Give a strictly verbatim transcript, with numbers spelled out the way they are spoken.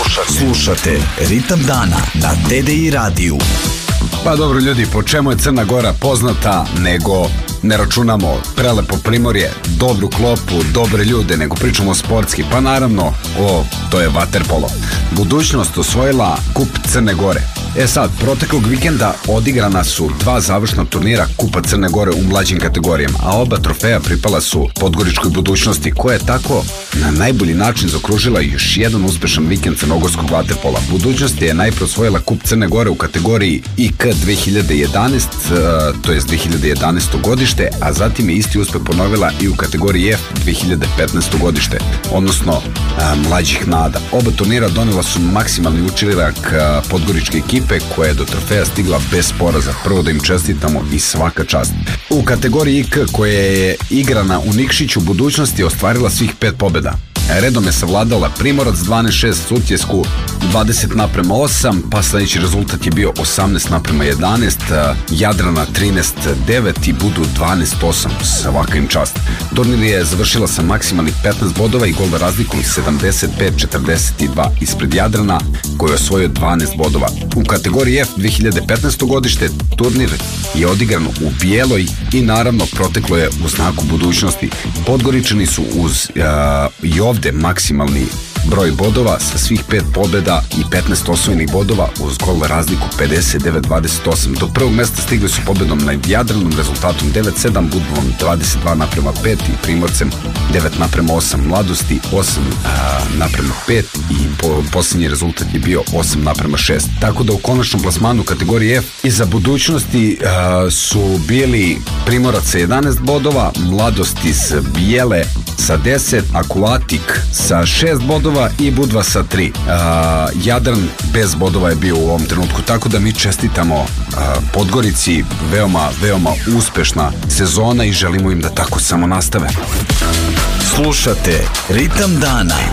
Slušate, slušate Ritam dana na T D I radiju. Pa dobro ljudi, po čemu je Crna Gora poznata nego ne računamo prelepo Primorje, dobru klopu, dobre ljude, nego pričamo sportski, pa naravno o, to je vaterpolo. Budućnost osvojila Kup Crne Gore. E sad, proteklog vikenda odigrana su dva završna turnira Kupa Crne Gore u mlađim kategorijama, a oba trofeja pripala su Podgoričkoj Budućnosti, koja je tako na najbolji način zaokružila još jedan uspešan vikend crnogorskog vaterpola. Budućnost je najpre osvojila Kup Crne Gore u kategoriji I K dve hiljade jedanaeste, to je dve hiljade jedanaesto godište, a zatim je isti uspeh ponovila i u kategoriji F dve hiljade petnaesto godište, odnosno a, mlađih nada. Oba turnira donela su maksimalni učinak podgoričke ekipe koja je do trofeja stigla bez poraza. Prvo da im čestitamo i svaka čast. U kategoriji I K, koja je igrana u Nikšiću, Budućnost je ostvarila svih pet pobjeda. Redom je savladala Primorac dvanaest šest, Sutjesku dvadeset naprema osam, pa sljedeći rezultat je bio osamnaest naprema jedanaest, Jadrana trinaest devet i Budu dvanaest osam, svaka im čast. Turnir je završila sa maksimalnih petnaest bodova i gol razlikom sedamdeset pet četrdeset dva ispred Jadrana, koji je osvojio dvanaest bodova. U kategoriji F dve hiljade petnaesto godište turnir je odigran u Bijeloj i naravno proteklo je u znaku budućnosti. Podgoričani su uz uh, i ovde maksimalni broj bodova sa svih pet pobjeda i petnaest osvojenih bodova uz gol razliku pedeset devet dvadeset osam. Do prvog mesta stigli su pobjedom nad Jadranom rezultatom devet sedam, Budvom dvadeset dva naprema pet i Primorcem devet naprema osam, Mladosti osam naprema pet i po, posljednji rezultat je bio osam naprema šest. Tako da u konačnom plasmanu kategorije F iza Budućnosti a, su bili Primorac sa jedanaest bodova, Mladost iz Bijele sa deset, Akulatik sa šest bodova i Budva sa tri. Uh, Jadran bez bodova je bio u ovom trenutku, tako da mi čestitamo uh, Podgorici, veoma, veoma uspešna sezona i želimo im da tako samo nastave. Slušate Ritam dana.